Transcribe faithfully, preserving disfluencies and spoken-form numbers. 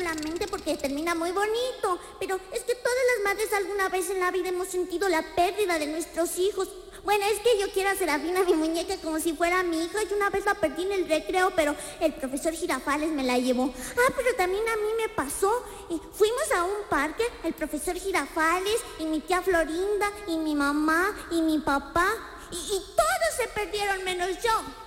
solamente porque termina muy bonito. Pero es que todas las madres alguna vez en la vida hemos sentido la pérdida de nuestros hijos. Bueno, es que yo quiero a Serafina, mi muñeca, como si fuera mi hija. Yo una vez la perdí en el recreo, pero el profesor Girafales me la llevó. Ah, pero también a mí me pasó. Y fuimos a un parque, el profesor Girafales, y mi tía Florinda, y mi mamá, y mi papá. Y, y todos se perdieron menos yo.